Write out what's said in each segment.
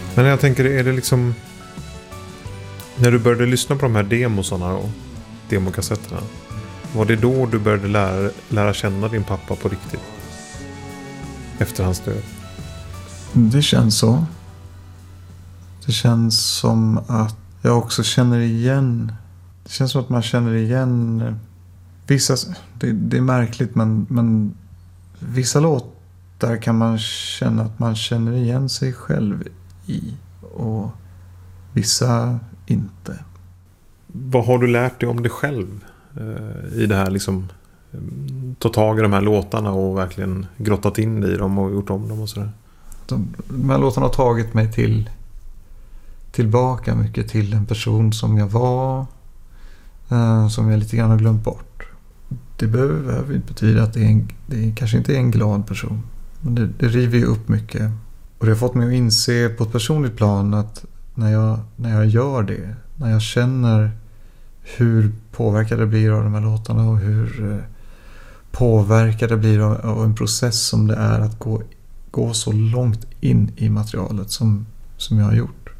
Men jag tänker, är det liksom... När du började lyssna på de här demosarna och demokassetterna, var det då du började lära känna din pappa på riktigt? Efter hans död? Det känns så. Det känns som att jag också känner igen... Det känns som att man känner igen vissa... Det är märkligt, men vissa låtar kan man känna att man känner igen sig själv i. Och vissa inte. Vad har du lärt dig om dig själv i det här liksom, ta tag i de här låtarna och verkligen grottat in i dem och gjort om dem och sådär? De här låtarna har tagit mig tillbaka mycket till en person som jag var, som jag lite grann har glömt bort. Det behöver inte betyda att det kanske inte är en glad person, men det river ju upp mycket. Och det har fått mig att inse på ett personligt plan att när jag gör det, när jag känner hur påverkad det blir av de här låtarna och hur påverkad det blir av en process som det är att gå så långt in i materialet som jag har gjort,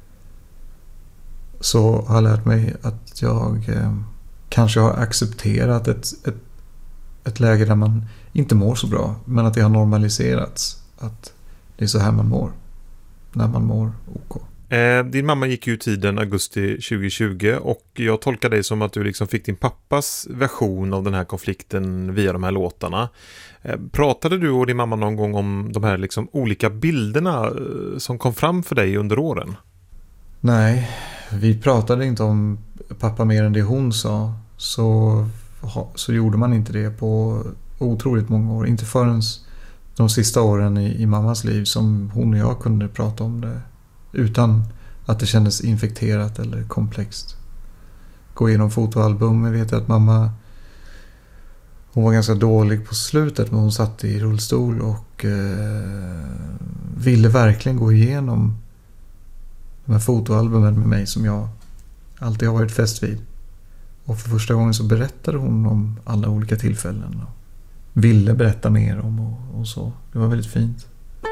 så har jag lärt mig att jag kanske har accepterat ett läge där man inte mår så bra, men att det har normaliserats, att det är så här man mår när man mår OK. Din mamma gick ju tiden augusti 2020 och jag tolkar dig som att du liksom fick din pappas version av den här konflikten via de här låtarna. Pratade du och din mamma någon gång om de här liksom olika bilderna som kom fram för dig under åren? Nej, vi pratade inte om pappa mer än det hon sa. Så gjorde man inte det på otroligt många år. Inte förrän de sista åren i mammas liv som hon och jag kunde prata om det utan att det kändes infekterat eller komplext. Gå igenom fotoalbum. Jag vet att mamma, hon var ganska dålig på slutet, men hon satt i rullstol och ville verkligen gå igenom de här fotoalbumen med mig som jag alltid har varit fäst vid. Och för första gången så berättade hon om alla olika tillfällen och ville berätta mer om och så. Det var väldigt fint.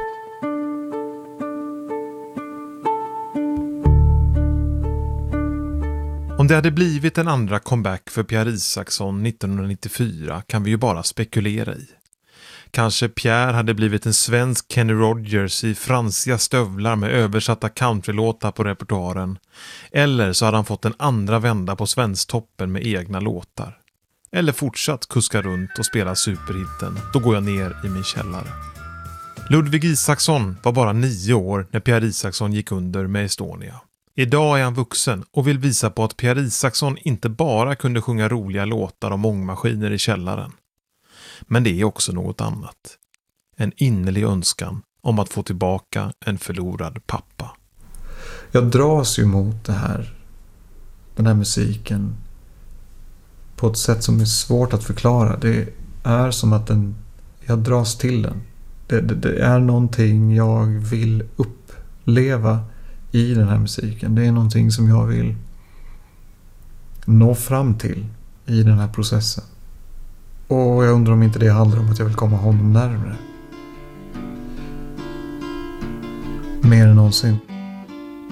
Om det hade blivit en andra comeback för Pierre Isaksson 1994 kan vi ju bara spekulera i. Kanske Pierre hade blivit en svensk Kenny Rogers i fransiga stövlar med översatta countrylåtar på repertoaren. Eller så hade han fått en andra vända på Svensktoppen med egna låtar. Eller fortsatt kuska runt och spela superhitten Då går jag ner i min källare. Ludvig Isaksson var bara 9 år när Pierre Isaksson gick under med Estonia. Idag är han vuxen och vill visa på att Pierre Isaksson inte bara kunde sjunga roliga låtar om ångmaskiner i källaren. Men det är också något annat. En innerlig önskan om att få tillbaka en förlorad pappa. Jag dras ju mot den här musiken på ett sätt som är svårt att förklara. Det är som att jag dras till den. Det är någonting jag vill uppleva i den här musiken. Det är någonting som jag vill nå fram till i den här processen. Och jag undrar om inte det handlar om att jag vill komma honom närmare. Mer än någonsin.